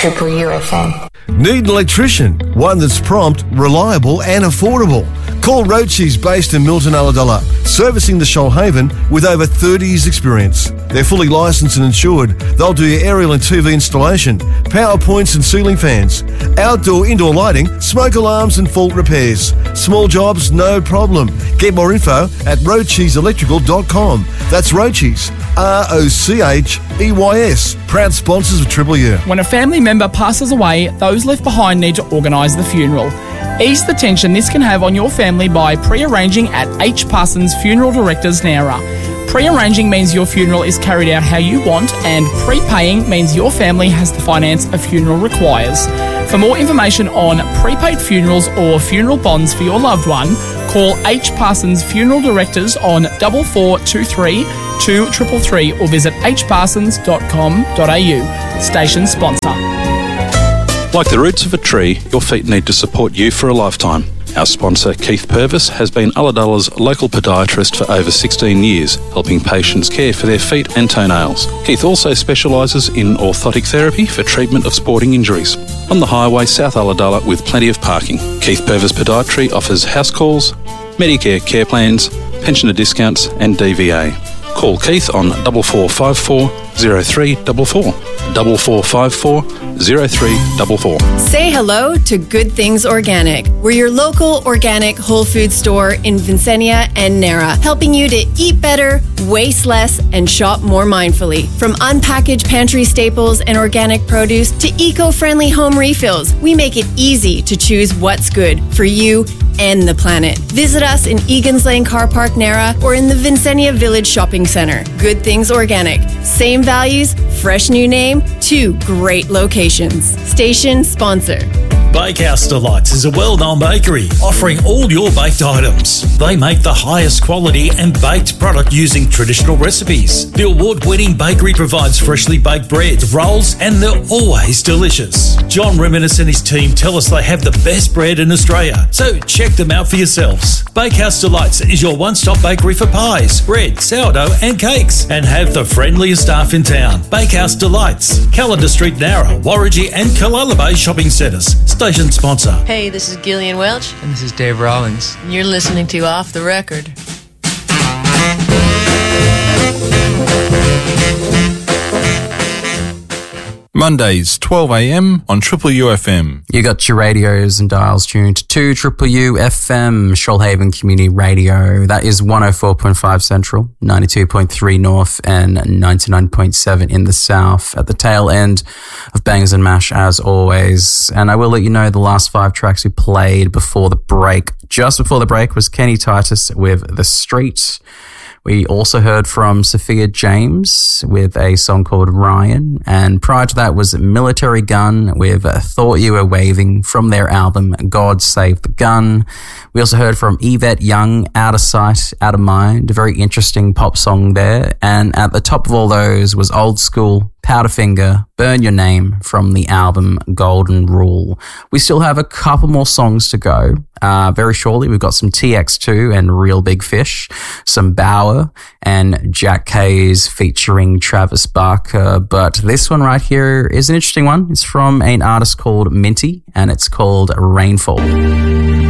Triple UFM. Need an electrician? One that's prompt, reliable and affordable. Call Roachies, based in Milton Ulladulla, servicing the Shoalhaven with over 30 years experience. They're fully licensed and insured. They'll do your aerial and TV installation, power points and ceiling fans, outdoor, indoor lighting, smoke alarms and fault repairs. Small jobs, no problem. Get more info at roachieselectrical.com. That's Roachies, ROCHEYS. Proud sponsors of Triple U. When a family member passes away, those left behind need to organise the funeral. Ease the tension this can have on your family by pre-arranging at H. Parsons Funeral Directors, Nowra. Pre-arranging means your funeral is carried out how you want, and prepaying means your family has the finance a funeral requires. For more information on prepaid funerals or funeral bonds for your loved one, call H. Parsons Funeral Directors on 4423 2333 or visit hparsons.com.au. Station sponsor. Like the roots of a tree, your feet need to support you for a lifetime. Our sponsor, Keith Purvis, has been Ulladulla's local podiatrist for over 16 years, helping patients care for their feet and toenails. Keith also specialises in orthotic therapy for treatment of sporting injuries. On the highway, South Ulladulla, with plenty of parking. Keith Purvis Podiatry offers house calls, Medicare care plans, pensioner discounts and DVA. Call Keith on 4454 0344. 4454 0344. Say hello to Good Things Organic. We're your local organic whole food store in Vincennia and Nowra, helping you to eat better, waste less, and shop more mindfully. From unpackaged pantry staples and organic produce to eco-friendly home refills, we make it easy to choose what's good for you and the planet. Visit us in Egan's Lane Car Park, Nowra, or in the Vincennia Village Shopping Centre. Good Things Organic. Same values, fresh new name, 2 great locations. Station sponsor. Bakehouse Delights is a well-known bakery offering all your baked items. They make the highest quality and baked product using traditional recipes. The award-winning bakery provides freshly baked breads, rolls, and they're always delicious. John Reminis and his team tell us they have the best bread in Australia, so check them out for yourselves. Bakehouse Delights is your one-stop bakery for pies, bread, sourdough, and cakes, and have the friendliest staff in town. Bakehouse Delights, Calendar Street, Nowra, Warragee, and Killala Bay shopping centres. Station sponsor. Hey, this is Gillian Welch. And this is Dave Rawlings. And you're listening to Off the Record. Mondays, 12 a.m. on Triple UFM. You got your radios and dials tuned to Triple UFM, Shoalhaven Community Radio. That is 104.5 Central, 92.3 North, and 99.7 in the South. At the tail end of Bangers and Mash, as always. And I will let you know the last 5 tracks we played before the break. Just before the break was Kenny Titus with The Street. We also heard from Sophia James with a song called Ryan. And prior to that was Military Gun with Thought You Were Waving from their album God Save the Gun. We also heard from Yvette Young, Out of Sight, Out of Mind. A very interesting pop song there. And at the top of all those was Old School, Powderfinger, Burn Your Name from the album Golden Rule. We still have a couple more songs to go. Very shortly, we've got some TX2 and Real Big Fish, some Bauer and Jack Kays featuring Travis Barker. But this one right here is an interesting one. It's from an artist called Minty and it's called Rainfall.